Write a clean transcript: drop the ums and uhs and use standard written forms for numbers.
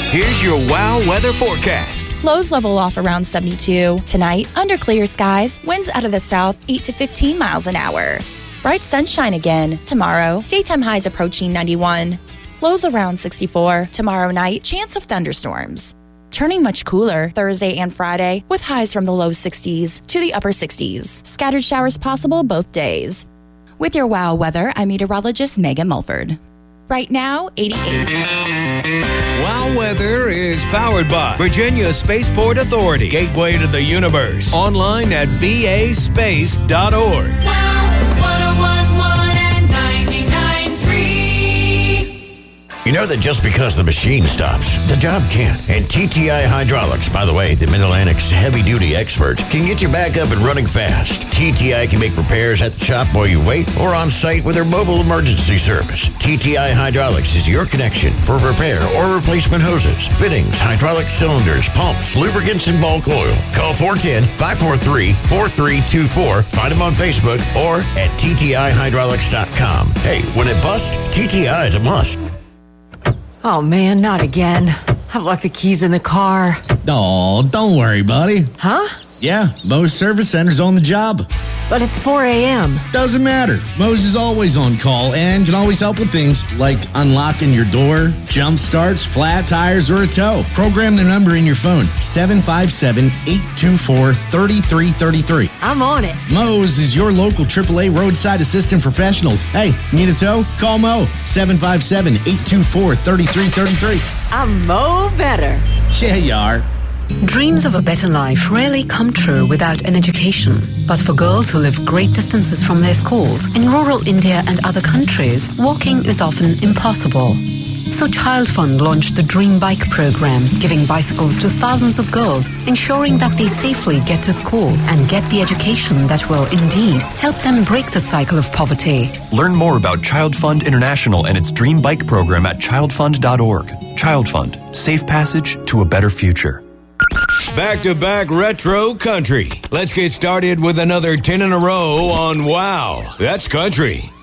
Here's your WOW weather forecast. Lows level off around 72. Tonight, under clear skies, winds out of the south 8 to 15 miles an hour. Bright sunshine again. Tomorrow, daytime highs approaching 91. Lows around 64. Tomorrow night, chance of thunderstorms. Turning much cooler Thursday and Friday with highs from the low 60s to the upper 60s. Scattered showers possible both days. With your WOW weather, I'm meteorologist Megan Mulford. Right now, 88. WOW weather is powered by Virginia Spaceport Authority, gateway to the universe. Online at vaspace.org. WOW 101.1 and 99.3. You know that just because the machine stops, the job can't. And TTI Hydraulics, by the way, the Mid-Atlantic's heavy-duty expert, can get you back up and running fast. TTI can make repairs at the shop while you wait or on site with their mobile emergency service. TTI Hydraulics is your connection for repair or replacement hoses, fittings, hydraulic cylinders, pumps, lubricants, and bulk oil. Call 410-543-4324. Find them on Facebook or at TTIHydraulics.com. Hey, when it busts, TTI is a must. Oh, man, not again. I've left the keys in the car. Oh, don't worry, buddy. Huh? Yeah, Moe's Service Center's on the job. But it's 4 a.m. Doesn't matter. Moe's is always on call and can always help with things like unlocking your door, jump starts, flat tires, or a tow. Program the number in your phone, 757-824-3333. I'm on it. Moe's is your local AAA roadside assistant professionals. Hey, need a tow? Call Moe, 757-824-3333. I'm Mo better. Yeah, you are. Dreams of a better life rarely come true without an education. But for girls who live great distances from their schools, in rural India and other countries, walking is often impossible. So Child Fund launched the Dream Bike program, giving bicycles to thousands of girls, ensuring that they safely get to school and get the education that will indeed help them break the cycle of poverty. Learn more about Child Fund International and its Dream Bike program at childfund.org. Child Fund, safe passage to a better future. Back-to-back retro country. Let's get started with another 10 in a row on WOW. That's country.